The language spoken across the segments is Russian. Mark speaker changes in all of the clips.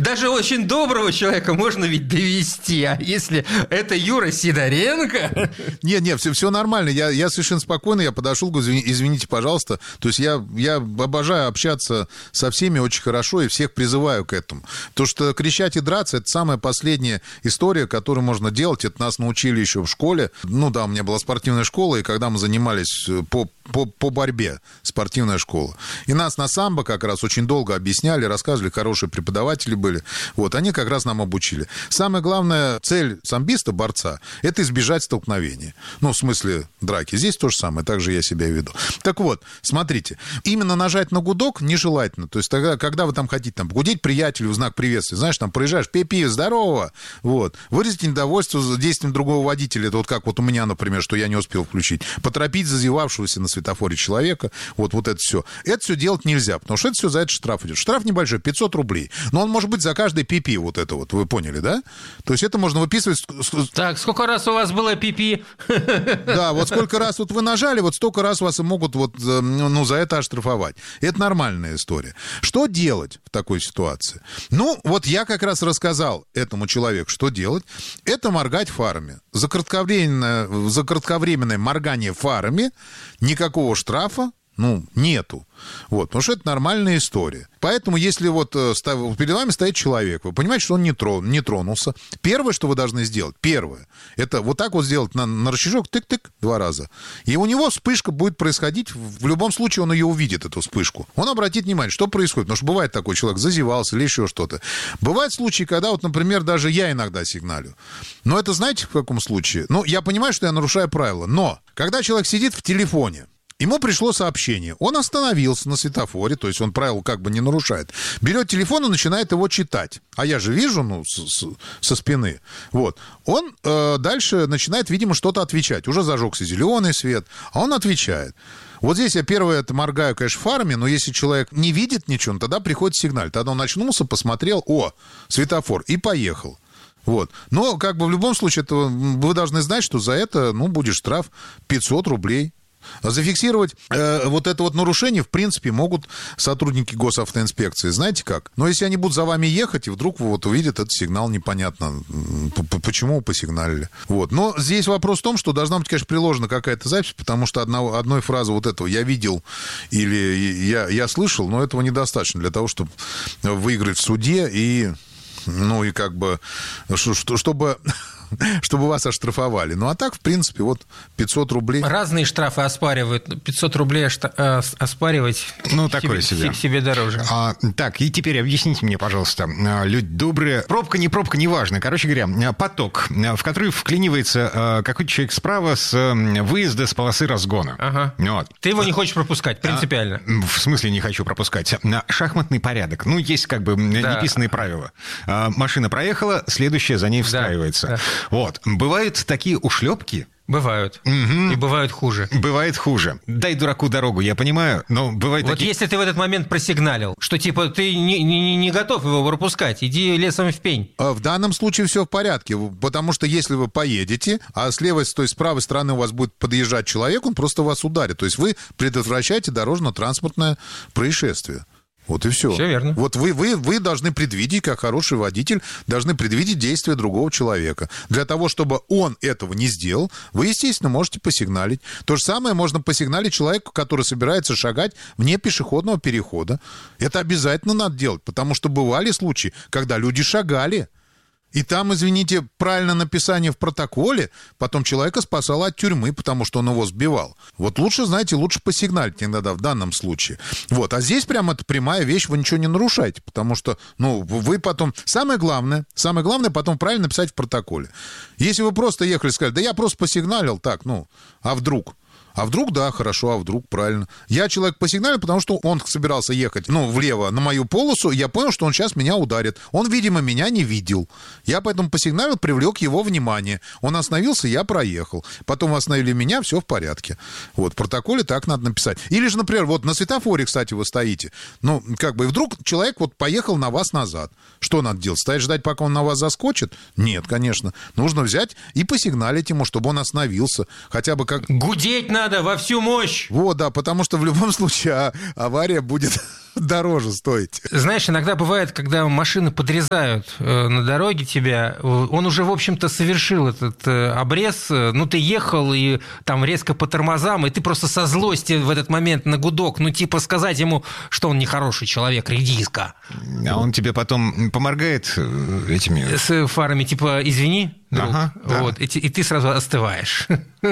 Speaker 1: Даже очень доброго человека можно ведь довести, а если это Юра Сидоренко...
Speaker 2: Нет, все нормально, я совершенно спокойно, я подошел, говорю, извините, пожалуйста. То есть я обожаю общаться со всеми очень хорошо и всех призываю к этому. То, что кричать и драться — это самая последняя история, которую можно делать. Это нас научили еще в школе. Ну да, у меня была спортивная школа, и когда мы занимались по борьбе, спортивная школа. И нас на самбо как раз очень долго объясняли, рассказывали, хорошие преподаватели были. Вот, они как раз нам обучили. Самая главная цель самбиста, борца, это избежать столкновения. Ну, в смысле драки. Здесь то же самое, так же я себя веду. Так вот, смотрите, именно нажать на гудок нежелательно. То есть тогда, когда вы там хотите там гудеть приятелю в знак приветствия, знаешь, там проезжаешь, пи-пи, здорово, вот, выразить недовольство действием другого водителя, это вот как вот у меня, например, что я не успел включить, поторопить зазевавшегося на светофоре человека, вот это все. Это все делать нельзя, потому что это все за это штраф идет. Штраф небольшой, 500 рублей. Но он может быть за каждый пи-пи, вот это вот, вы поняли, да? То есть это можно выписывать...
Speaker 1: Так, сколько раз у вас было пи-пи?
Speaker 2: Да, вот сколько раз вот вы нажали, вот столько раз вас и могут вот, ну, за это оштрафовать. Это нормальная история. Что делать в такой ситуации? Ну, вот я как раз рассказал этому человеку, что делать. Это моргать фарами. За кратковременное моргание фарами никакого штрафа, ну, нету. Вот, потому что это нормальная история. Поэтому, если вот перед вами стоит человек, вы понимаете, что он не тронулся, первое, что вы должны сделать, это вот так вот сделать на рычажок, тык-тык, 2 раза. И у него вспышка будет происходить, в любом случае он ее увидит, эту вспышку. Он обратит внимание, что происходит, потому что бывает такой человек, зазевался или еще что-то. Бывают случаи, когда вот, например, даже я иногда сигналю. Но это знаете, в каком случае? Ну, я понимаю, что я нарушаю правила, но когда человек сидит в телефоне, ему пришло сообщение. Он остановился на светофоре, то есть он правила как бы не нарушает. Берет телефон и начинает его читать. А я же вижу, ну, со спины. Вот. Он дальше начинает, видимо, что-то отвечать. Уже зажегся зеленый свет, а он отвечает. Вот здесь я первое это моргаю, конечно, фарами, но если человек не видит ничего, тогда приходит сигналь. Тогда он очнулся, посмотрел, светофор, и поехал. Вот. Но как бы в любом случае вы должны знать, что за это, ну, будет штраф 500 рублей. Зафиксировать вот это вот нарушение, в принципе, могут сотрудники госавтоинспекции. Знаете как? Но если они будут за вами ехать, и вдруг вот увидят этот сигнал, непонятно, почему вы посигналили. Вот. Но здесь вопрос в том, что должна быть, конечно, приложена какая-то запись, потому что одной фразы вот этого «я видел» или «я слышал», но этого недостаточно для того, чтобы выиграть в суде и, ну, и как бы, чтобы вас оштрафовали. Ну, а так, в принципе, вот 500 рублей.
Speaker 1: Разные штрафы оспаривают. 500 рублей оспаривать,
Speaker 3: ну, такое
Speaker 1: себе дороже.
Speaker 3: Так, и теперь объясните мне, пожалуйста, люди добрые. Пробка, неважно. Короче говоря, поток, в который вклинивается какой-то человек справа с выезда с полосы разгона.
Speaker 1: Ага.
Speaker 3: Вот.
Speaker 1: Ты его не хочешь пропускать, принципиально.
Speaker 3: В смысле не хочу пропускать? Шахматный порядок. Ну, есть как бы неписанные правила. Машина проехала, следующая за ней встраивается. Да. Вот. Бывают такие ушлепки.
Speaker 1: Бывают.
Speaker 3: Угу.
Speaker 1: И бывают хуже.
Speaker 3: Бывает хуже. Дай дураку дорогу, я понимаю, но бывает
Speaker 1: вот
Speaker 3: такие...
Speaker 1: если ты в этот момент просигналил, что типа ты не готов его пропускать, иди лесом в пень.
Speaker 2: В данном случае все в порядке, потому что если вы поедете, а с левой, то есть с правой стороны у вас будет подъезжать человек, он просто вас ударит. То есть вы предотвращаете дорожно-транспортное происшествие. Вот и все.
Speaker 1: Все верно.
Speaker 2: Вот вы должны предвидеть, как хороший водитель, должны предвидеть действия другого человека. Для того, чтобы он этого не сделал, вы, естественно, можете посигналить. То же самое можно посигналить человеку, который собирается шагать вне пешеходного перехода. Это обязательно надо делать, потому что бывали случаи, когда люди шагали. И там, извините, правильное написание в протоколе, потом человека спасало от тюрьмы, потому что он его сбивал. Вот лучше, знаете, лучше посигналить иногда в данном случае. Вот, а здесь прямо это прямая вещь, вы ничего не нарушаете, потому что, ну, вы потом... Самое главное потом правильно написать в протоколе. Если вы просто ехали и сказали, да я просто посигналил, так, ну, а вдруг... А вдруг, да, хорошо, а вдруг, правильно. Я человек посигналил, потому что он собирался ехать, ну, влево на мою полосу, я понял, что он сейчас меня ударит. Он, видимо, меня не видел. Я поэтому посигналил, привлек его внимание. Он остановился, я проехал. Потом остановили меня, все в порядке. Вот, в протоколе так надо написать. Или же, например, вот на светофоре, кстати, вы стоите. Ну, как бы, и вдруг человек вот поехал на вас назад. Что надо делать? Стоять ждать, пока он на вас заскочит? Нет, конечно. Нужно взять и посигналить ему, чтобы он остановился. Хотя бы как...
Speaker 1: Гудеть надо во всю мощь.
Speaker 2: Вот, да, потому что в любом случае авария будет дороже стоить.
Speaker 1: Знаешь, иногда бывает, когда машины подрезают на дороге тебя, он уже, в общем-то, совершил этот обрез, ну, ты ехал и там резко по тормозам, и ты просто со злости в этот момент на гудок, ну, типа сказать ему, что он нехороший человек, редиска.
Speaker 3: А он тебе потом поморгает этими...
Speaker 1: С фарами, типа, извини, друг.
Speaker 3: Ага, да.
Speaker 1: Вот, и ты сразу остываешь.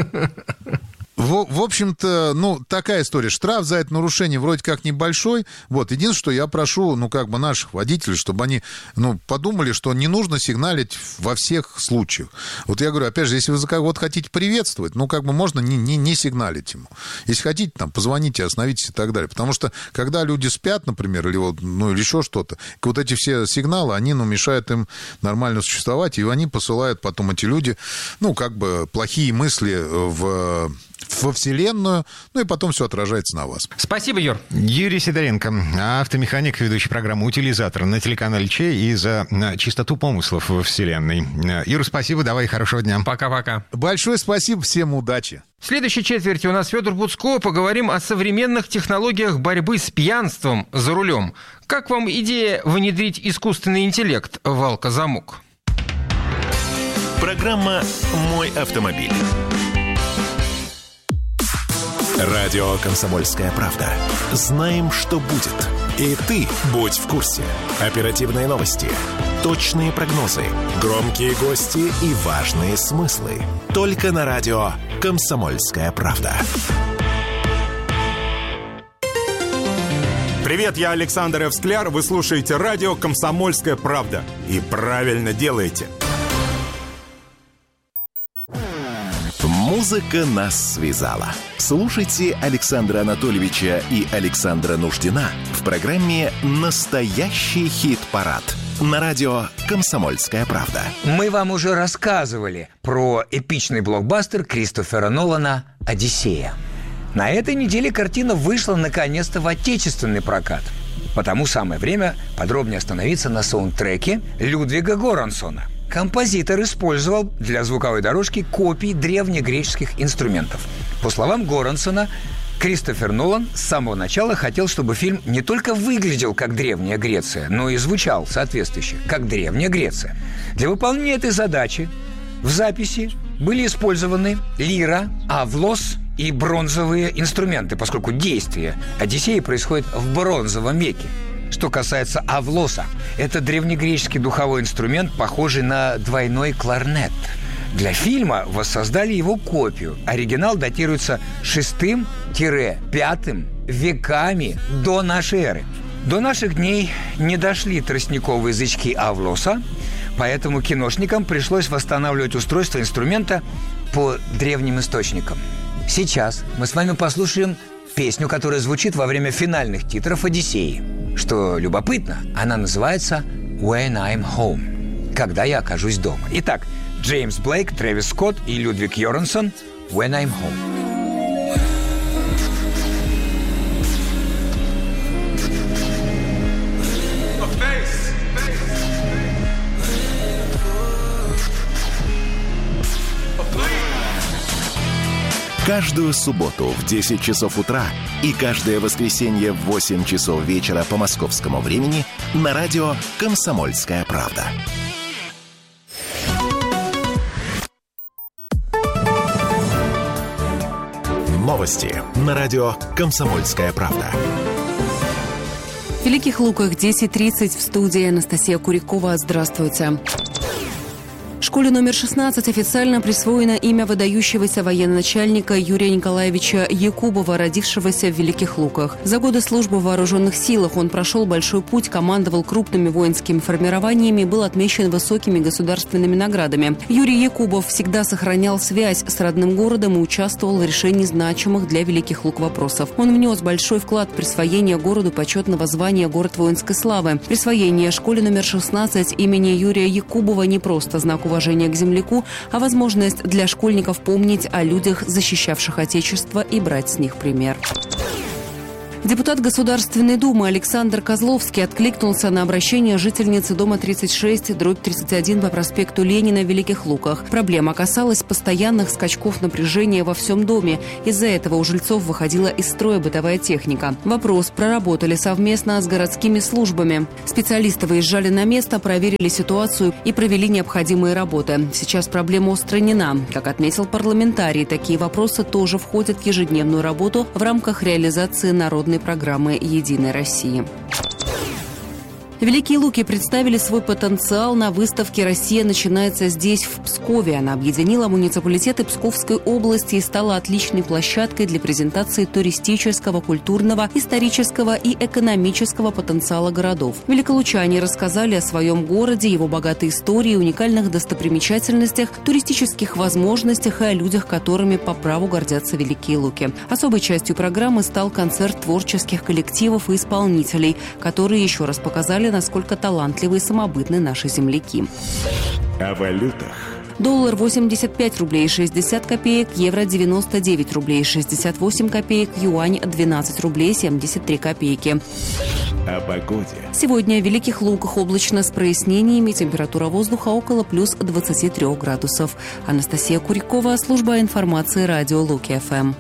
Speaker 2: В общем-то, ну, такая история. Штраф за это нарушение вроде как небольшой. Вот, единственное, что я прошу, ну, как бы наших водителей, чтобы они, ну, подумали, что не нужно сигналить во всех случаях. Вот я говорю, опять же, если вы за кого-то хотите приветствовать, ну, как бы можно не сигналить ему. Если хотите, там, позвоните, остановитесь и так далее. Потому что, когда люди спят, например, или вот, ну, или еще что-то, вот эти все сигналы, они, ну, мешают им нормально существовать, и они посылают потом, эти люди, ну, как бы плохие мысли во Вселенную, ну и потом все отражается на вас.
Speaker 1: Спасибо, Юр.
Speaker 3: Юрий Сидоренко, автомеханик, ведущий программу «Утилизатор» на телеканале Че и за чистоту помыслов во Вселенной. Юр, спасибо, давай, хорошего дня.
Speaker 1: Пока-пока.
Speaker 2: Большое спасибо, всем удачи.
Speaker 1: В следующей четверти у нас Федор Буцко. Поговорим о современных технологиях борьбы с пьянством за рулем. Как вам идея внедрить искусственный интеллект в алкозамок?
Speaker 4: Программа «Мой автомобиль». Радио «Комсомольская правда». Знаем, что будет. И ты будь в курсе. Оперативные новости, точные прогнозы, громкие гости и важные смыслы. Только на радио «Комсомольская правда».
Speaker 5: Привет, я Александр Эвскляр. Вы слушаете радио «Комсомольская правда». И правильно делаете.
Speaker 4: Музыка нас связала. Слушайте Александра Анатольевича и Александра Нуждина в программе «Настоящий хит-парад» на радио «Комсомольская правда».
Speaker 6: Мы вам уже рассказывали про эпичный блокбастер Кристофера Нолана «Одиссея». На этой неделе картина вышла наконец-то в отечественный прокат. Потому самое время подробнее остановиться на саундтреке Людвига Горансона. Композитор использовал для звуковой дорожки копии древнегреческих инструментов. По словам Горансона, Кристофер Нолан с самого начала хотел, чтобы фильм не только выглядел как Древняя Греция, но и звучал соответствующе, как Древняя Греция. Для выполнения этой задачи в записи были использованы лира, авлос и бронзовые инструменты, поскольку действие Одиссеи происходит в бронзовом веке. Что касается авлоса, это древнегреческий духовой инструмент, похожий на двойной кларнет. Для фильма воссоздали его копию. Оригинал датируется 6-5 веками до нашей эры. До наших дней не дошли тростниковые язычки авлоса, поэтому киношникам пришлось восстанавливать устройство инструмента по древним источникам. Сейчас мы с вами послушаем песню, которая звучит во время финальных титров «Одиссеи». Что любопытно, она называется «When I'm Home» – «Когда я окажусь дома». Итак, Джеймс Блейк, Трэвис Скотт и Людвиг Йорансон «When I'm Home».
Speaker 4: Каждую субботу в 10 часов утра и каждое воскресенье в 8 часов вечера по московскому времени на радио «Комсомольская правда». Новости на радио «Комсомольская правда».
Speaker 7: В Великих Луках 10:30 в студии Анастасия Курякова. Здравствуйте. Школе номер 16 официально присвоено имя выдающегося военачальника Юрия Николаевича Якубова, родившегося в Великих Луках. За годы службы в вооруженных силах он прошел большой путь, командовал крупными воинскими формированиями, был отмечен высокими государственными наградами. Юрий Якубов всегда сохранял связь с родным городом и участвовал в решении значимых для Великих Лук вопросов. Он внес большой вклад в присвоение городу почетного звания «Город воинской славы». Присвоение школе номер 16 имени Юрия Якубова не просто знак уважения к земляку, а возможность для школьников помнить о людях, защищавших Отечество, и брать с них пример. Депутат Государственной Думы Александр Козловский откликнулся на обращение жительницы дома 36/31 по проспекту Ленина в Великих Луках. Проблема касалась постоянных скачков напряжения во всем доме. Из-за этого у жильцов выходила из строя бытовая техника. Вопрос проработали совместно с городскими службами. Специалисты выезжали на место, проверили ситуацию и провели необходимые работы. Сейчас проблема устранена. Как отметил парламентарий, такие вопросы тоже входят в ежедневную работу в рамках реализации народной программы «Единой России». Великие Луки представили свой потенциал на выставке «Россия начинается здесь, в Пскове». Она объединила муниципалитеты Псковской области и стала отличной площадкой для презентации туристического, культурного, исторического и экономического потенциала городов. Великолучане рассказали о своем городе, его богатой истории, уникальных достопримечательностях, туристических возможностях и о людях, которыми по праву гордятся Великие Луки. Особой частью программы стал концерт творческих коллективов и исполнителей, которые еще раз показали, насколько талантливы и самобытны наши земляки.
Speaker 4: О валютах.
Speaker 7: Доллар 85 рублей 60 копеек, евро 99 рублей 68 копеек, юань 12 рублей 73 копейки.
Speaker 4: О погоде.
Speaker 7: Сегодня в Великих Луках облачно с прояснениями, температура воздуха около плюс 23 градусов. Анастасия Курякова, служба информации радио Луки ФМ.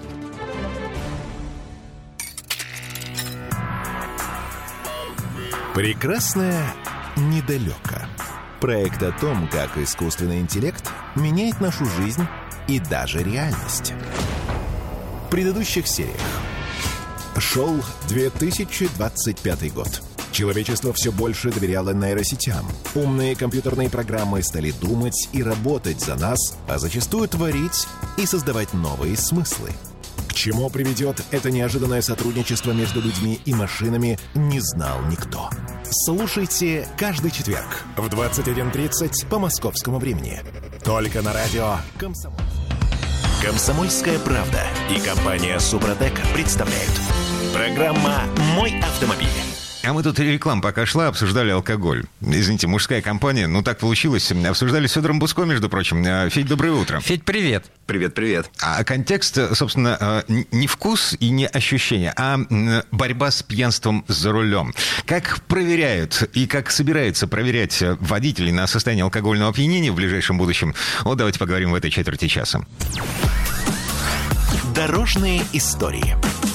Speaker 4: Прекрасное недалеко. Проект о том, как искусственный интеллект меняет нашу жизнь и даже реальность. В предыдущих сериях. Шел 2025 год. Человечество все больше доверяло нейросетям. Умные компьютерные программы стали думать и работать за нас, а зачастую творить и создавать новые смыслы. К чему приведет это неожиданное сотрудничество между людьми и машинами, не знал никто. Слушайте каждый четверг в 21:30 по московскому времени. Только на радио «Комсомольская правда» и компания «Супротек» представляют. Программа «Мой автомобиль».
Speaker 3: А мы тут реклама пока шла, обсуждали алкоголь. Извините, мужская компания, ну так получилось. Обсуждали с Федором Буско, между прочим. Федь, доброе утро.
Speaker 1: Федь, привет.
Speaker 8: Привет.
Speaker 3: А контекст, собственно, не вкус и не ощущение, а борьба с пьянством за рулем. Как проверяют и как собираются проверять водителей на состояние алкогольного опьянения в ближайшем будущем? Вот давайте поговорим в этой четверти часа.
Speaker 4: Дорожные истории.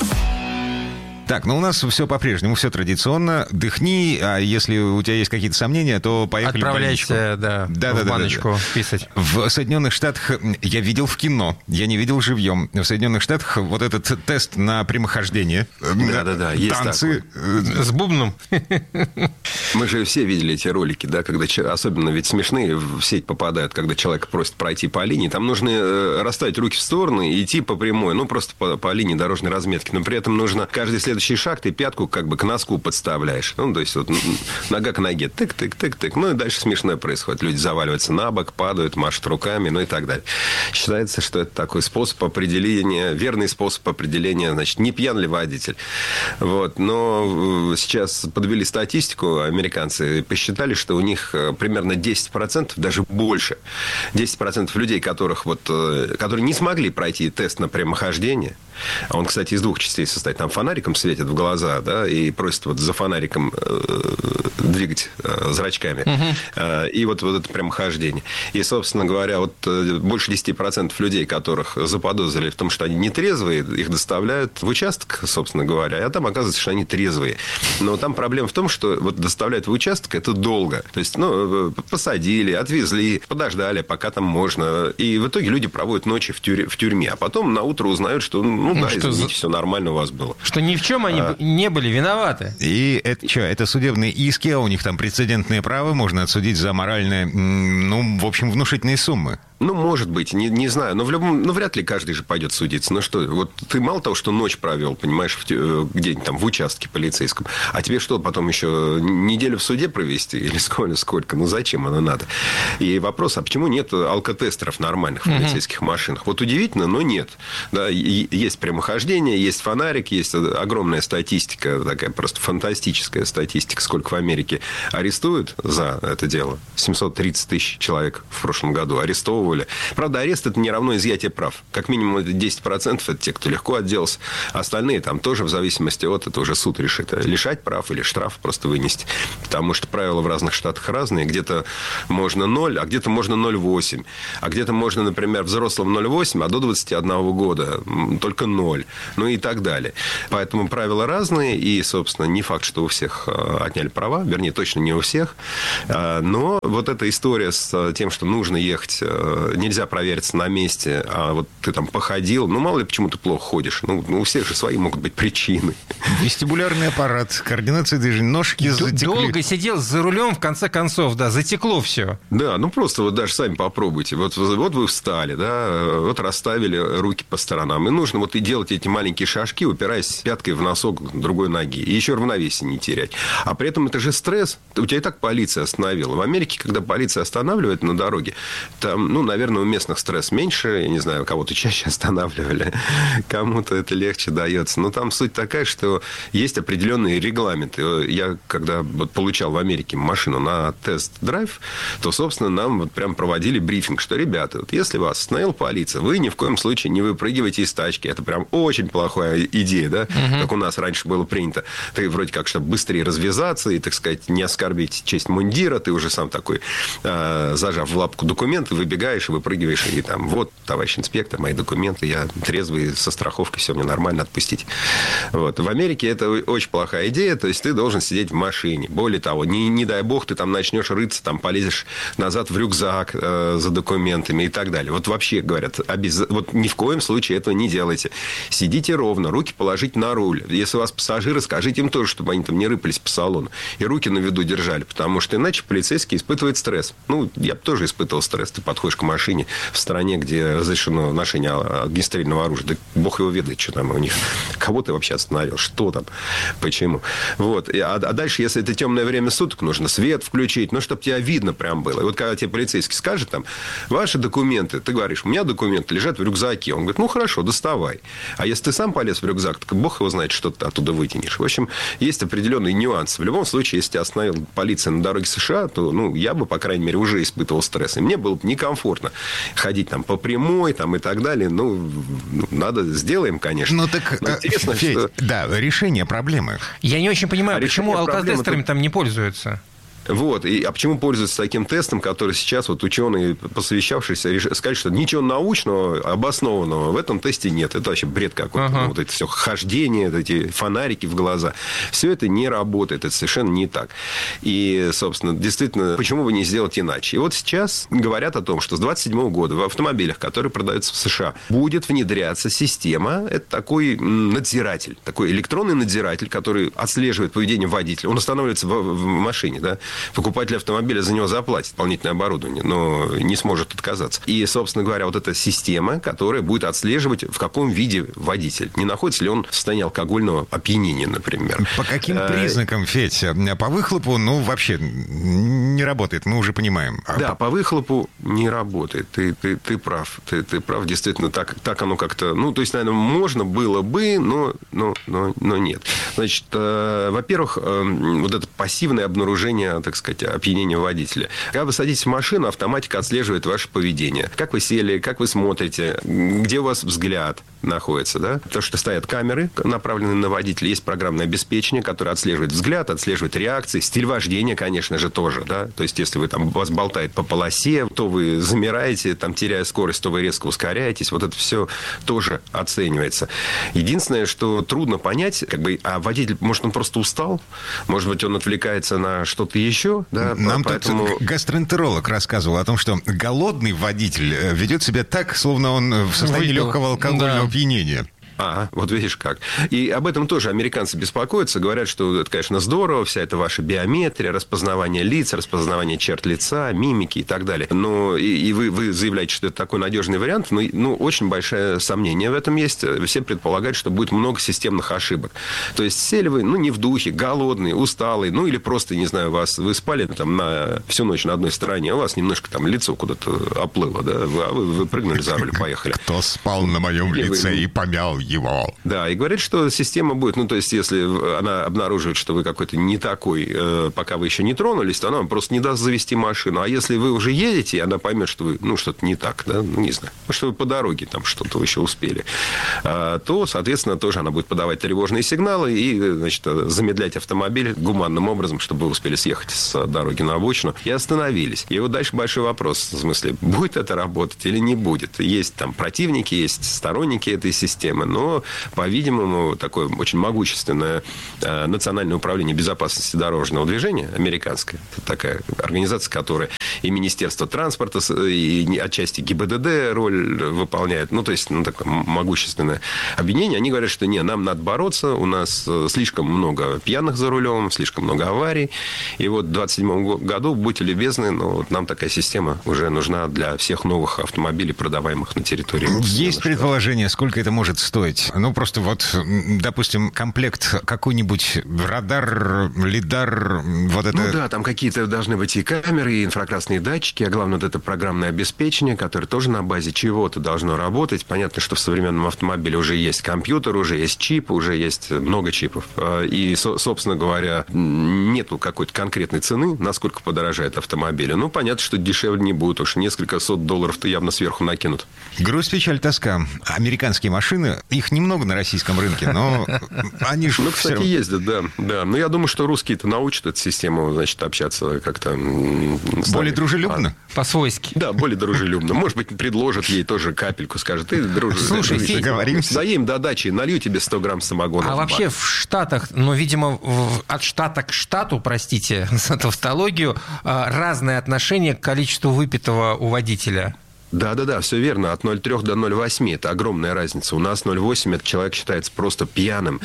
Speaker 3: Так, ну у нас все по-прежнему, все традиционно. Дыхни, а если у тебя есть какие-то сомнения, то поехали
Speaker 1: Отправляйся, в баночку писать.
Speaker 3: В Соединенных Штатах я видел в кино, я не видел живьем. В Соединенных Штатах вот этот тест на прямохождение.
Speaker 8: Да, есть
Speaker 3: танцы.
Speaker 1: С бубном.
Speaker 8: Мы же все видели эти ролики, да, когда, особенно ведь смешные в сеть попадают, когда человек просит пройти по линии. Там нужно расставить руки в стороны и идти по прямой, ну, просто по линии дорожной разметки. Но при этом нужно каждый следующий шаг, ты пятку как бы к носку подставляешь. Ну, то есть, вот нога к ноге. Тык-тык-тык-тык. Ну, и дальше смешное происходит. Люди заваливаются на бок, падают, машут руками, ну, и так далее. Считается, что это такой способ определения, верный способ определения, значит, не пьян ли водитель. Вот. Но сейчас подвели статистику, американцы посчитали, что у них примерно 10%, даже больше, 10% людей, которые не смогли пройти тест на прямохождение, а он, кстати, из двух частей состоит, там фонариком светит в глаза, да, и просит вот за фонариком двигать зрачками. И вот это прямохождение. И, собственно говоря, вот больше 10% людей, которых заподозрили в том, что они нетрезвые, их доставляют в участок, собственно говоря, а там оказывается, что они трезвые. Но там проблема в том, что вот доставлять в участок это долго. То есть, посадили, отвезли, подождали, пока там можно. И в итоге люди проводят ночи в тюрьме. А потом на утро узнают, что, извините, все нормально у вас было.
Speaker 1: Что ни в чем они не были виноваты.
Speaker 3: И это что? Это судебные иски, а у них там прецедентные права, можно отсудить за моральные, в общем, внушительные суммы.
Speaker 8: Может быть, не знаю. Но вряд ли каждый же пойдет судиться. Ну что, вот ты мало того, что ночь провел, понимаешь, где-нибудь там в участке полицейском, а тебе что, потом еще неделю в суде провести? Или сколько? Ну зачем оно надо? И вопрос, а почему нет алкотестеров нормальных в полицейских машинах? Вот удивительно, но нет. Да, есть прямохождение, есть фонарик, есть огромная статистика, такая просто фантастическая статистика, сколько в Америке арестуют за это дело. 730 тысяч человек в прошлом году арестовывают арестовывали. Правда, арест – это не равно изъятие прав. Как минимум, это 10% – это те, кто легко отделался. Остальные там тоже в зависимости от, это уже суд решит. Лишать прав или штраф просто вынести. Потому что правила в разных штатах разные. Где-то можно 0, а где-то можно 0,8. А где-то можно, например, взрослым 0,8, а до 21 года только 0. Ну и так далее. Поэтому правила разные. И, собственно, не факт, что у всех отняли права. Вернее, точно не у всех. Но вот эта история с тем, что нужно ехать, нельзя провериться на месте, а вот ты там походил, ну, мало ли, почему ты плохо ходишь. Ну, у всех же свои могут быть причины.
Speaker 3: Вестибулярный аппарат, координация движения, ножки затекли.
Speaker 1: Долго сидел за рулем, в конце концов, да, затекло все.
Speaker 8: Да, ну, просто вот даже сами попробуйте. Вот вы встали, да, вот расставили руки по сторонам. И нужно вот и делать эти маленькие шажки, упираясь пяткой в носок другой ноги. И еще равновесие не терять. А при этом это же стресс. У тебя и так полиция остановила. В Америке, когда полиция останавливает на дороге, там, ну, наверное, у местных стресс меньше. Я не знаю, кого-то чаще останавливали. Кому-то это легче дается. Но там суть такая, что есть определенные регламенты. Я, когда вот получал в Америке машину на тест-драйв, то, собственно, нам вот прям проводили брифинг, что, ребята, вот если вас остановила полиция, вы ни в коем случае не выпрыгивайте из тачки. Это прям очень плохая идея, да? Как у нас раньше было принято. Ты вроде как, чтобы быстрее развязаться и, так сказать, не оскорбить честь мундира, ты уже сам такой, зажав в лапку документы, выбегаешь и выпрыгиваешь, и там, вот, товарищ инспектор, мои документы, я трезвый, со страховкой, все мне нормально, отпустить. Вот. В Америке это очень плохая идея, то есть ты должен сидеть в машине. Более того, не дай бог, ты там начнешь рыться, там полезешь назад в рюкзак за документами и так далее. Вот вообще говорят, вот ни в коем случае этого не делайте. Сидите ровно, руки положите на руль. Если у вас пассажиры, скажите им тоже, чтобы они там не рыпались по салону. И руки на виду держали, потому что иначе полицейский испытывает стресс. Ну, я бы тоже испытывал стресс. Ты подходишь к машине в стране, где разрешено ношение огнестрельного оружия. Да бог его ведает, что там у них. Кого ты вообще остановил? Что там? Почему? Вот. А дальше, если это темное время суток, нужно свет включить, ну, чтобы тебя видно прям было. И вот когда тебе полицейский скажет, там, ваши документы, ты говоришь, у меня документы лежат в рюкзаке. Он говорит, ну, хорошо, доставай. А если ты сам полез в рюкзак, так бог его знает, что ты оттуда вытянешь. В общем, есть определенные нюансы. В любом случае, если тебя остановила полиция на дороге США, то, ну, я бы, по крайней мере, уже испытывал стресс. И мне было бы некомфортно ходить там по прямой там, и так далее. Ну, надо, сделаем, конечно.
Speaker 3: Ну, так,
Speaker 8: интересно,
Speaker 3: Федь,
Speaker 8: что...
Speaker 3: да, решение проблемы.
Speaker 1: Я не очень понимаю, почему алкотестерами там не пользуются.
Speaker 8: Вот. А почему пользуются таким тестом, который сейчас вот ученые, посовещавшиеся, сказали, что ничего научного, обоснованного в этом тесте нет. Это вообще бред какой-то. Ну, вот это все хождение, эти фонарики в глаза. Все это не работает. Это совершенно не так. И, собственно, действительно, почему бы не сделать иначе? И вот сейчас говорят о том, что с 27 года в автомобилях, которые продаются в США, будет внедряться система. Это такой надзиратель, такой электронный надзиратель, который отслеживает поведение водителя. Он останавливается в машине, да. Покупатель автомобиля за него заплатит дополнительное оборудование, но не сможет отказаться. И, собственно говоря, вот эта система, которая будет отслеживать, в каком виде водитель. Не находится ли он в состоянии алкогольного опьянения, например.
Speaker 3: По каким признакам, Федь? По выхлопу, ну, вообще не работает, мы уже понимаем.
Speaker 8: Да, по выхлопу не работает. Ты прав. Ты прав. Действительно, так оно как-то... Ну, то есть, наверное, можно было бы, но нет. Значит, во-первых, вот это пассивное обнаружение, так сказать, опьянения водителя. Когда вы садитесь в машину, автоматика отслеживает ваше поведение. Как вы сели, как вы смотрите, где у вас взгляд находится, да? Потому что стоят камеры, направленные на водителя. Есть программное обеспечение, которое отслеживает взгляд, отслеживает реакции. Стиль вождения, конечно же, тоже, да? То есть, если вы там вас болтает по полосе, то вы замираете, там, теряя скорость, то вы резко ускоряетесь. Вот это все тоже оценивается. Единственное, что трудно понять, как бы, а водитель, может, он просто устал? Может быть, он отвлекается на что-то еще? Да?
Speaker 3: Нам
Speaker 8: поэтому...
Speaker 3: тут гастроэнтеролог рассказывал о том, что голодный водитель ведет себя так, словно он в состоянии легкого алкогольного опьянения.
Speaker 8: Ага, вот видишь как. И об этом тоже американцы беспокоятся. Говорят, что это, конечно, здорово, вся эта ваша биометрия, распознавание лиц, распознавание черт лица, мимики и так далее. Но и вы заявляете, что это такой надежный вариант, но очень большое сомнение в этом есть. Все предполагают, что будет много системных ошибок. То есть сели вы, не в духе, голодный, усталый, или просто, не знаю, вы спали там всю ночь на одной стороне, а у вас немножко там лицо куда-то оплыло, да, вы прыгнули за руль, поехали.
Speaker 3: Кто спал на моем лице и помял его.
Speaker 8: Да, и говорит, что система будет, ну, то есть, если она обнаруживает, что вы какой-то не такой, пока вы еще не тронулись, то она вам просто не даст завести машину. А если вы уже едете, и она поймет, что вы, ну, что-то не так, да, ну, не знаю, что вы по дороге там что-то еще успели, то, соответственно, тоже она будет подавать тревожные сигналы и, значит, замедлять автомобиль гуманным образом, чтобы вы успели съехать с дороги на обочину и остановились. И вот дальше большой вопрос, в смысле, будет это работать или не будет. Есть там противники, есть сторонники этой системы, но, по-видимому, такое очень могущественное Национальное управление безопасности дорожного движения, американское, такая организация, которая и Министерство транспорта, и отчасти ГИБДД роль выполняет, ну, то есть, ну, такое могущественное объединение, они говорят, что не, нам надо бороться, у нас слишком много пьяных за рулем, слишком много аварий, и вот в 2027 году, будьте любезны, но вот нам такая система уже нужна для всех новых автомобилей, продаваемых на территории.
Speaker 3: Есть предположение, сколько это может стоить? Ну, просто вот, допустим, комплект какой-нибудь радар, лидар, вот это...
Speaker 8: Ну да, там какие-то должны быть и камеры, и инфракрасные датчики, а главное, вот это программное обеспечение, которое тоже на базе чего-то должно работать. Понятно, что в современном автомобиле уже есть компьютер, уже есть чип, уже есть много чипов. И, собственно говоря, нету какой-то конкретной цены, насколько подорожает автомобиль. Ну, понятно, что дешевле не будет, уж несколько сот долларов-то явно сверху накинут.
Speaker 3: Грусть, печаль, тоска. Американские машины, их немного на российском рынке, но они же...
Speaker 8: Ну, кстати, ездят, да. Но я думаю, что русские-то научат эту систему, значит, общаться как-то...
Speaker 3: Более дружелюбно?
Speaker 1: По-свойски.
Speaker 8: Да, более дружелюбно. Может быть, предложат ей тоже капельку, скажет, ты,
Speaker 1: Слушай, Федь,
Speaker 3: договоримся.
Speaker 8: доедем до дачи, налью тебе 100 грамм самогона.
Speaker 1: А вообще в Штатах, ну, видимо, от штата к штату, простите за тавтологию, разное отношение к количеству выпитого у водителя.
Speaker 8: Да, все верно. От 0,3 до 0,8 это огромная разница. У нас 0,8 это человек считается просто пьяным.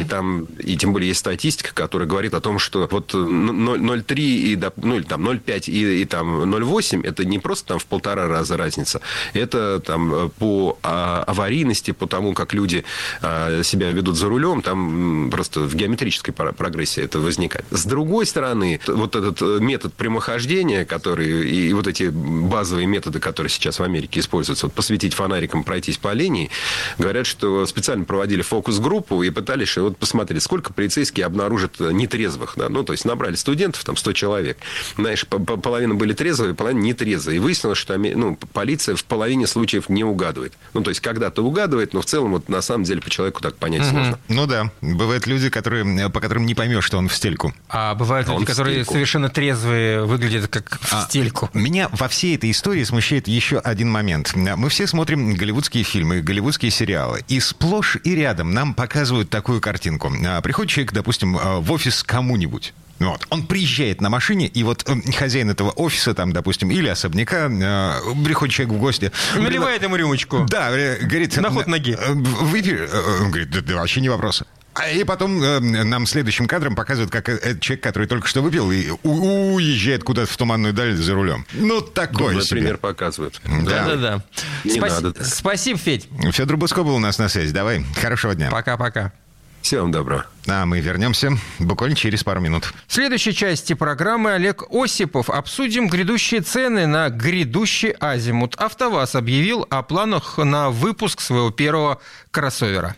Speaker 8: И тем более есть статистика, которая говорит о том, что вот 0,3 и, ну, или там 0,5 и там 0,8 это не просто там в 1,5 раза разница. Это там по аварийности, по тому, как люди себя ведут за рулем, там просто в геометрической прогрессии это возникает. С другой стороны, вот этот метод прямохождения, который и вот эти базовые методы, которые сейчас в Америке используются, вот посветить фонариком, пройтись по линии, говорят, что специально проводили фокус-группу и пытались вот посмотреть, сколько полицейские обнаружат нетрезвых, да, ну, то есть набрали студентов, там 100 человек, знаешь, половина были трезвые, половина нетрезвые, и выяснилось, что, ну, полиция в половине случаев не угадывает, ну, то есть когда-то угадывает, но в целом вот на самом деле по человеку так понять сложно.
Speaker 3: Ну да, бывают люди, по которым не поймешь, что он в стельку.
Speaker 1: А бывают люди, которые совершенно трезвые, выглядят как в стельку.
Speaker 3: Меня во всей этой истории смущает еще один момент. Мы все смотрим голливудские фильмы, голливудские сериалы, и сплошь и рядом нам показывают такую картинку. Приходит человек, допустим, в офис кому-нибудь. Вот. Он приезжает на машине, и вот хозяин этого офиса, там, допустим, или особняка, приходит человек в гости.
Speaker 1: Наливает ему рюмочку.
Speaker 3: Да, говорит...
Speaker 1: На ход ноги.
Speaker 3: Выпей. Он говорит, да вообще не вопрос. И потом нам следующим кадром показывают, как этот человек, который только что выпил, и уезжает куда-то в туманную даль за рулем. Ну, такой себе.
Speaker 8: Например, показывают.
Speaker 1: Да. Спасибо, Федь.
Speaker 3: Федор Буско был у нас на связи. Давай, хорошего дня.
Speaker 1: Пока-пока.
Speaker 8: Всего вам доброго.
Speaker 3: А мы вернемся буквально через пару минут.
Speaker 1: В следующей части программы Олег Осипов. Обсудим грядущие цены на грядущий азимут. АвтоВАЗ объявил о планах на выпуск своего первого кроссовера.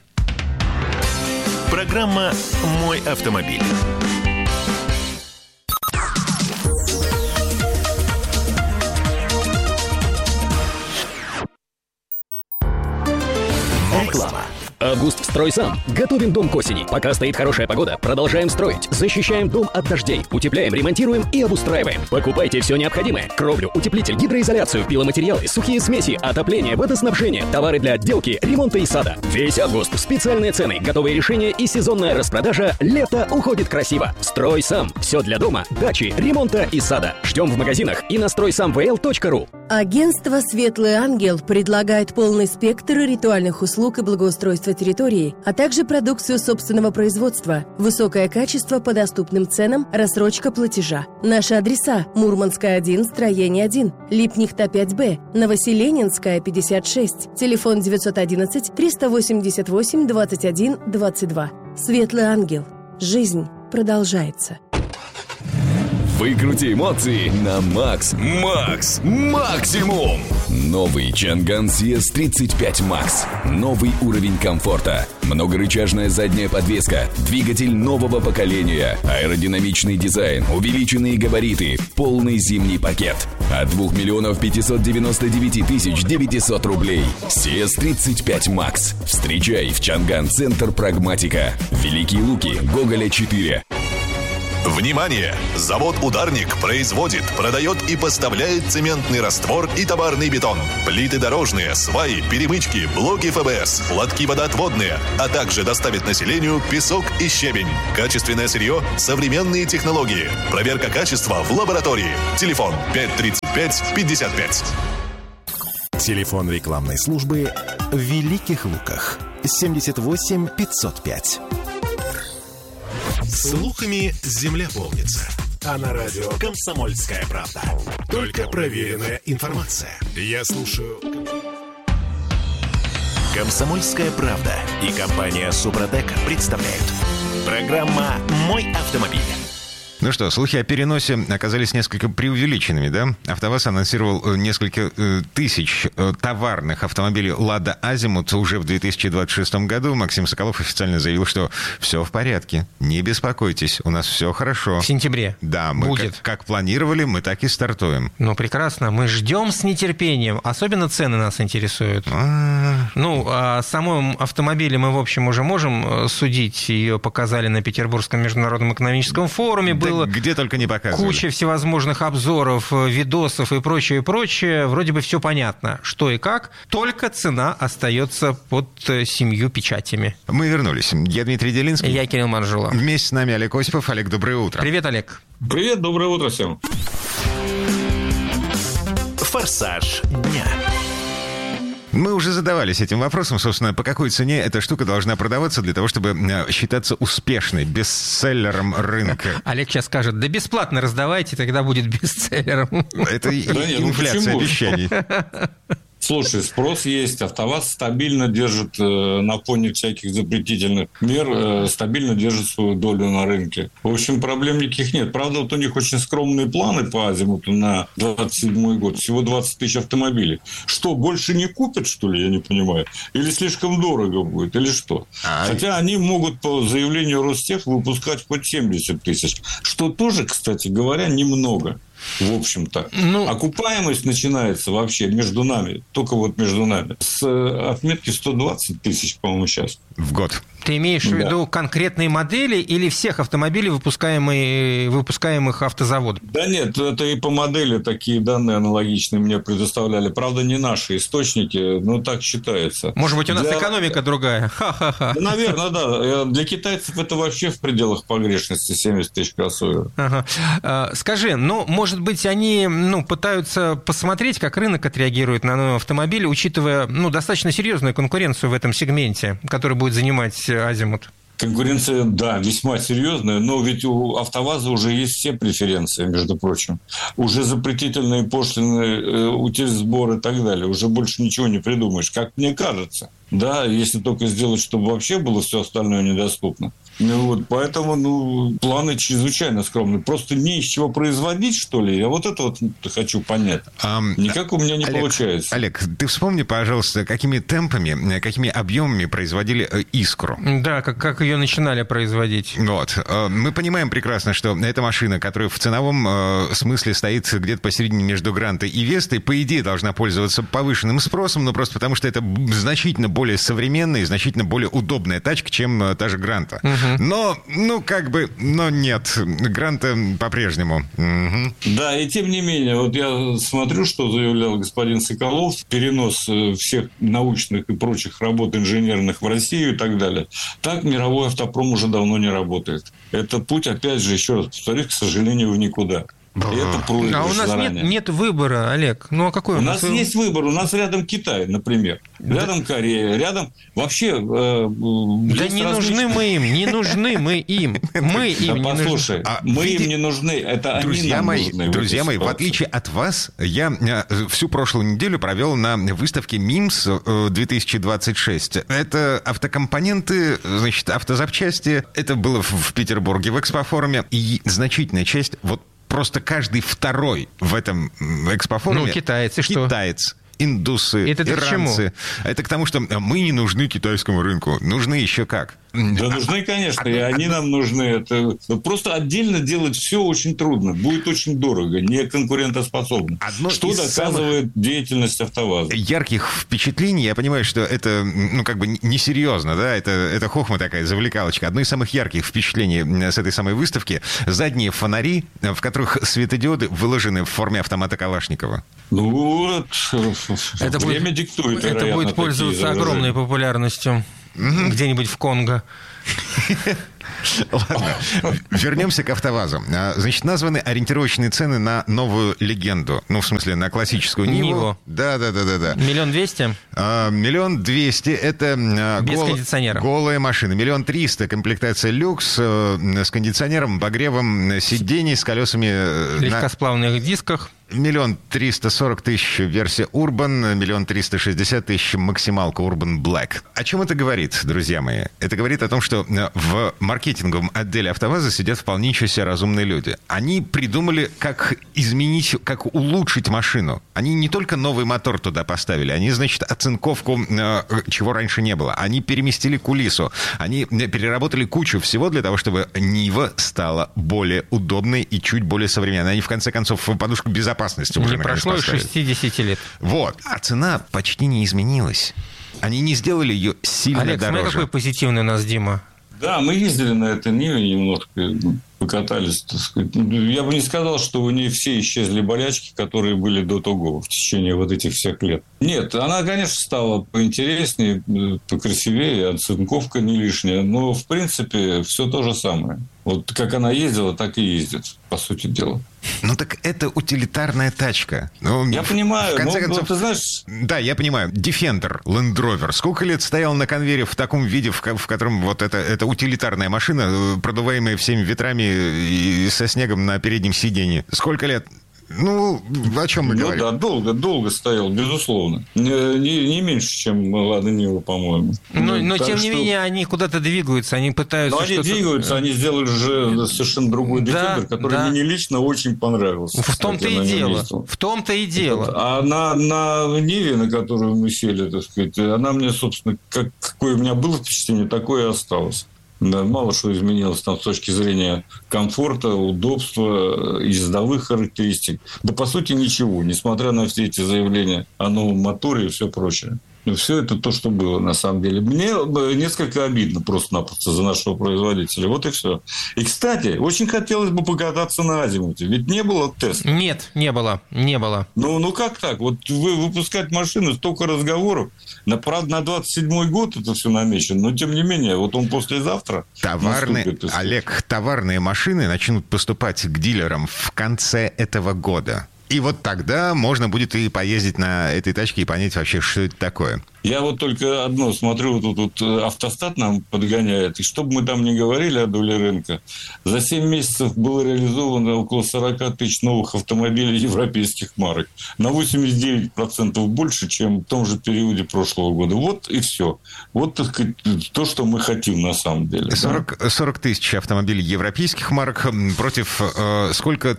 Speaker 4: Программа «Мой автомобиль».
Speaker 9: Реклама. Август «Строй сам». Готовим дом к осени. Пока стоит хорошая погода, продолжаем строить. Защищаем дом от дождей. Утепляем, ремонтируем и обустраиваем. Покупайте все необходимое. Кровлю, утеплитель, гидроизоляцию, пиломатериалы, сухие смеси, отопление, водоснабжение, товары для отделки, ремонта и сада. Весь август. Специальные цены, готовые решения и сезонная распродажа. Лето уходит красиво. «Строй сам». Все для дома, дачи, ремонта и сада. Ждем в магазинах и на стройсамвл.ру.
Speaker 10: Агентство «Светлый ангел» предлагает полный спектр ритуальных услуг и благоустройства территории, а также продукцию собственного производства, высокое качество по доступным ценам, рассрочка платежа. Наши адреса: Мурманская, 1, строение 1, Липнихта, 5Б, Новоселенинская, 56, телефон 911-388-21-22. «Светлый ангел». Жизнь продолжается.
Speaker 11: Выкрути эмоции на макс. Максимум. Новый Чанган CS35 Max. Новый уровень комфорта. Многорычажная задняя подвеска. Двигатель нового поколения. Аэродинамичный дизайн. Увеличенные габариты. Полный зимний пакет. От 2 599 900 рублей. CS35 Max. Встречай в Чанган-центр Прагматика. Великие Луки, Гоголя 4.
Speaker 12: Внимание! Завод «Ударник» производит, продает и поставляет цементный раствор и товарный бетон, плиты дорожные, сваи, перемычки, блоки ФБС, лотки водоотводные, а также доставит населению песок и щебень. Качественное сырье, современные технологии. Проверка качества в лаборатории. Телефон 535-55.
Speaker 4: Телефон рекламной службы в Великих Луках. 78 505. Слухами земля полнится. А на радио «Комсомольская правда». Только проверенная информация. Я слушаю «Комсомольская правда» и компания «Супротек» представляют. Программа «Мой автомобиль».
Speaker 3: Ну что, слухи о переносе оказались несколько преувеличенными, да? АвтоВАЗ анонсировал несколько тысяч товарных автомобилей «Лада Азимут» уже в 2026 году. Максим Соколов официально заявил, что все в порядке, не беспокойтесь, у нас все хорошо.
Speaker 1: В сентябре
Speaker 3: да, мы
Speaker 1: будет.
Speaker 3: Как планировали, мы так и стартуем.
Speaker 1: Ну, прекрасно, мы ждем с нетерпением. Особенно цены нас интересуют. Ну, о самом автомобиле мы, в общем, уже можем судить. Ее показали на Петербургском международном экономическом форуме. Было
Speaker 3: где только не показывали.
Speaker 1: Куча всевозможных обзоров, видосов и прочее, прочее. Вроде бы все понятно, что и как. Только цена остается под 7 печатями.
Speaker 3: Мы вернулись. Я Дмитрий Делинский.
Speaker 1: Я Кирилл Манжула.
Speaker 3: Вместе с нами Олег Осипов. Олег, доброе утро.
Speaker 1: Привет, Олег.
Speaker 5: Привет, доброе утро всем.
Speaker 4: Форсаж дня.
Speaker 3: Мы уже задавались этим вопросом, собственно, по какой цене эта штука должна продаваться для того, чтобы считаться успешной, бестселлером рынка.
Speaker 1: Олег сейчас скажет, да бесплатно раздавайте, тогда будет бестселлером.
Speaker 3: Это инфляция обещаний.
Speaker 5: Слушай, спрос есть. АвтоВАЗ стабильно держит на фоне всяких запретительных мер, стабильно держит свою долю на рынке. В общем, проблем никаких нет. Правда, вот у них очень скромные планы по Азимуту на 27 год. Всего 20 тысяч автомобилей. Что, больше не купят, что ли, я не понимаю? Или слишком дорого будет, или что? Хотя они могут по заявлению Ростех выпускать хоть 70 тысяч. Что тоже, кстати говоря, немного. В общем-то. Окупаемость начинается вообще между нами, только вот между нами, с отметки 120 тысяч, по-моему, сейчас.
Speaker 3: В год.
Speaker 1: Ты имеешь в виду конкретные модели или всех автомобилей, выпускаемых автозаводом?
Speaker 5: Да нет, это и по модели такие данные аналогичные мне предоставляли. Правда, не наши источники, но так считается.
Speaker 1: Может быть, у нас экономика другая? Ха-ха-ха.
Speaker 5: Да, наверное, да. Для китайцев это вообще в пределах погрешности 70 тысяч кроссоверов.
Speaker 1: Ага. Скажи, может быть, они пытаются посмотреть, как рынок отреагирует на новый автомобиль, учитывая достаточно серьезную конкуренцию в этом сегменте, который будет занимать Азимут?
Speaker 5: Конкуренция, да, весьма серьезная, но ведь у АвтоВАЗа уже есть все преференции, между прочим. Уже запретительные пошлины, утильсбор и так далее. Уже больше ничего не придумаешь, как мне кажется. Да, если только сделать, чтобы вообще было все остальное недоступно. Поэтому планы чрезвычайно скромные. Просто не из чего производить, что ли? Я вот это вот хочу понять. Никак у меня не получается.
Speaker 3: Олег, ты вспомни, пожалуйста, какими темпами, какими объемами производили «Искру».
Speaker 1: Да, как ее начинали производить.
Speaker 3: Вот. Мы понимаем прекрасно, что эта машина, которая в ценовом смысле стоит где-то посередине между Грантой и Вестой, по идее должна пользоваться повышенным спросом, но просто потому, что это значительно более современная и значительно более удобная тачка, чем та же Гранта. Но нет. Гранта по-прежнему.
Speaker 5: Да, и тем не менее, вот я смотрю, что заявлял господин Соколов, перенос всех научных и прочих работ инженерных в Россию и так далее. Так мировой автопром уже давно не работает. Это путь, опять же, еще раз повторюсь, к сожалению, в никуда.
Speaker 1: А у нас нет выбора, Олег. А какой
Speaker 5: у нас есть выбор. У нас рядом Китай, например. Рядом Корея, рядом... Вообще...
Speaker 1: Да не нужны мы им, не нужны мы им. Мы им не нужны.
Speaker 5: Послушай, мы им не нужны, это они нам нужны.
Speaker 3: Друзья мои, в отличие от вас, я всю прошлую неделю провел на выставке МИМС 2026. Это автокомпоненты, автозапчасти. Это было в Петербурге в экспофоруме. И значительная часть... Просто каждый второй в этом экспофоруме...
Speaker 1: китаец, и что?
Speaker 3: Китаец. индусы,
Speaker 1: это
Speaker 3: иранцы. Это к тому, что мы не нужны китайскому рынку. Нужны еще как.
Speaker 5: Да нужны, конечно, и они нам нужны. Это просто отдельно делать все очень трудно. Будет очень дорого, не конкурентоспособно. Что доказывает деятельность АвтоВАЗа?
Speaker 3: Ярких впечатлений, я понимаю, что это, несерьезно, да, это хохма такая, завлекалочка. Одно из самых ярких впечатлений с этой самой выставки — задние фонари, в которых светодиоды выложены в форме автомата Калашникова.
Speaker 5: Ну вот, время диктует,
Speaker 1: это
Speaker 5: вероятно,
Speaker 1: будет пользоваться огромной популярностью где-нибудь в Конго.
Speaker 3: Ладно, вернемся к АвтоВАЗу. Значит, названы ориентировочные цены на новую легенду. Ну, в смысле, на классическую Ниву. Да.
Speaker 1: 1 200 000?
Speaker 3: 1 200 000 — это
Speaker 1: без кондиционера.
Speaker 3: Голая машина. 1 300 000 — комплектация люкс с кондиционером, обогревом сидений, с колесами
Speaker 1: легкосплавных дисках.
Speaker 3: 1 340 000 версия Urban, 1 360 000 максималка Urban Black. О чем это говорит, друзья мои? Это говорит о том, что в маркетинговом отделе АвтоВАЗа сидят вполне себе разумные люди. Они придумали, как изменить, как улучшить машину. Они не только новый мотор туда поставили, они, значит, оцинковку, чего раньше не было. Они переместили кулису. Они переработали кучу всего для того, чтобы Нива стала более удобной и чуть более современной. Они, в конце концов, подушку безопасности уже
Speaker 1: не прошло и 60 лет.
Speaker 3: Вот. А цена почти не изменилась. Они не сделали ее сильно
Speaker 1: Олег,
Speaker 3: дороже.
Speaker 1: смотри, какой позитивный у нас Дима.
Speaker 5: Да, мы ездили на этой Ниве немножко, покатались, так сказать. Я бы не сказал, что у нее все исчезли болячки, которые были до того, в течение вот этих всех лет. Нет, она, конечно, стала поинтереснее, покрасивее, оцинковка не лишняя, но, в принципе, все то же самое. Вот как она ездила, так и ездит, по сути дела.
Speaker 3: Ну так это утилитарная тачка.
Speaker 5: Я понимаю,
Speaker 3: в конце концов,
Speaker 5: ты знаешь...
Speaker 3: Да, я понимаю. Defender, Land Rover. Сколько лет стоял на конвейере в таком виде, в котором вот это утилитарная машина, продуваемая всеми ветрами и со снегом на переднем сиденье? Сколько лет? Ну, о чем мы говорим?
Speaker 5: Да, долго стоял, безусловно. Не меньше, чем «Лада Нива», по-моему.
Speaker 1: Но тем не менее, они куда-то двигаются, они пытаются...
Speaker 5: Но они двигаются, они сделали уже совершенно другой Defender, который мне лично очень понравился.
Speaker 1: В том-то и дело.
Speaker 5: А на Ниве, на которую мы сели, так сказать, она мне, собственно, какое у меня было впечатление, такое и осталось. Да, мало что изменилось там с точки зрения комфорта, удобства, ездовых характеристик. Да, по сути, ничего, несмотря на все эти заявления о новом моторе и все прочее. Все это то, что было, на самом деле. Мне несколько обидно просто-напросто за нашего производителя. Вот и все. И, кстати, очень хотелось бы покататься на Азимуте. Ведь не было теста.
Speaker 1: Нет, не было.
Speaker 5: Ну как так? Вот вы выпускать машину, столько разговоров. Правда, на 27-й год это все намечено. Но, тем не менее, вот он послезавтра наступит.
Speaker 3: Олег, товарные машины начнут поступать к дилерам в конце этого года. И вот тогда можно будет и поездить на этой тачке и понять вообще, что это такое.
Speaker 5: Я вот только одно смотрю, тут автостат нам подгоняет. И что бы мы там ни говорили о доле рынка, за 7 месяцев было реализовано около 40 тысяч новых автомобилей европейских марок. На 89% больше, чем в том же периоде прошлого года. Вот и все. Вот, так сказать, то, что мы хотим на самом деле.
Speaker 3: 40 тысяч автомобилей европейских марок против сколько?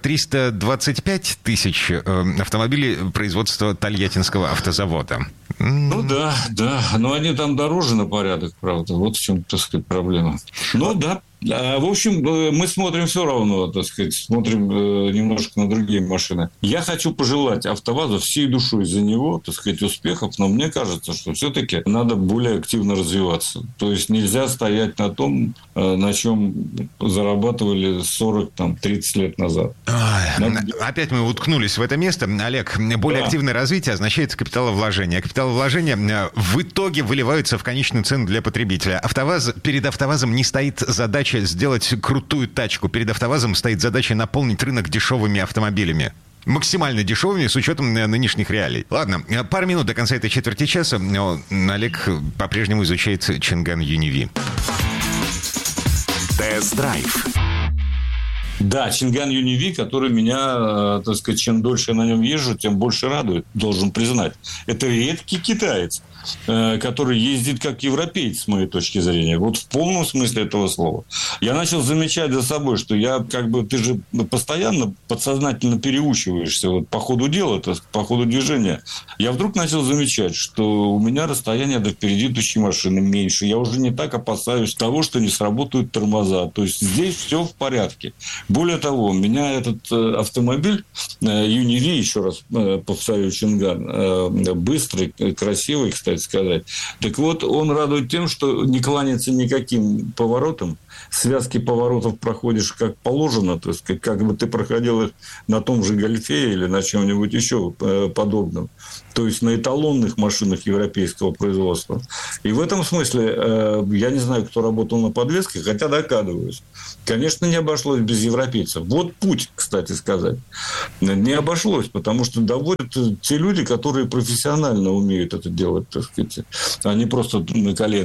Speaker 3: 325 тысяч автомобилей производства Тольяттинского автозавода.
Speaker 5: Ну да. Но они там дороже на порядок, правда. Вот в чем, так сказать, проблема. Ну да. В общем, мы смотрим все равно, так сказать, смотрим немножко на другие машины. Я хочу пожелать АвтоВАЗу всей душой за него, так сказать, успехов, но мне кажется, что все-таки надо более активно развиваться. То есть нельзя стоять на том, на чем зарабатывали 40-30 лет назад.
Speaker 3: Опять мы уткнулись в это место. Олег, более активное развитие означает капиталовложение. Капиталовложения в итоге выливаются в конечную цену для потребителя. Перед АвтоВАЗом не стоит задача сделать крутую тачку. Перед АвтоВАЗом стоит задача наполнить рынок дешевыми автомобилями. Максимально дешевыми с учетом нынешних реалий. Ладно, пару минут до конца этой четверти часа. Олег по-прежнему изучает Чанган Юниви.
Speaker 4: Тест-драйв.
Speaker 5: Да, Чинган UNI-V, который меня, так сказать, чем дольше я на нем езжу, тем больше радует, должен признать. Это редкий китаец, который ездит как европеец, с моей точки зрения. Вот в полном смысле этого слова. Я начал замечать за собой, что ты же постоянно подсознательно переучиваешься вот, по ходу дела, по ходу движения. Я вдруг начал замечать, что у меня расстояние до впереди идущей машины меньше. Я уже не так опасаюсь того, что не сработают тормоза. То есть здесь все в порядке. Более того, у меня этот автомобиль UNI-V, еще раз повторю, Чинган, быстрый, красивый, кстати сказать. Так вот, он радует тем, что не кланяется никаким поворотом. Связки поворотов проходишь как положено, то есть как бы ты проходил их на том же Гольфе или на чем-нибудь еще подобном. То есть на эталонных машинах европейского производства. И в этом смысле я не знаю, кто работал на подвеске, хотя догадываюсь. Конечно, не обошлось без европейцев. Вот путь, кстати сказать. Не обошлось, потому что доводят те люди, которые профессионально умеют это делать, так сказать. Они просто на коленке